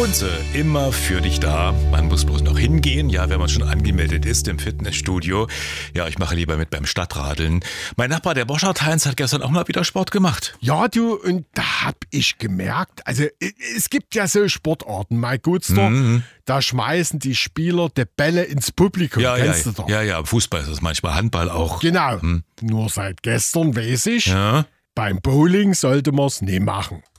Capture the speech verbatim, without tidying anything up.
Kunze, immer für dich da. Man muss bloß noch hingehen, ja, wenn man schon angemeldet ist im Fitnessstudio. Ja, ich mache lieber mit beim Stadtradeln. Mein Nachbar, der Boschart-Heinz, hat gestern auch mal wieder Sport gemacht. Ja, du, und da hab ich gemerkt, also es gibt ja so Sportarten, mein Gutster, mhm. da schmeißen die Spieler die Bälle ins Publikum, ja, kennst ja, du doch? Ja, ja, Fußball ist es manchmal, Handball auch. Genau, hm. nur seit gestern weiß ich, ja. beim Bowling sollte man es nicht machen.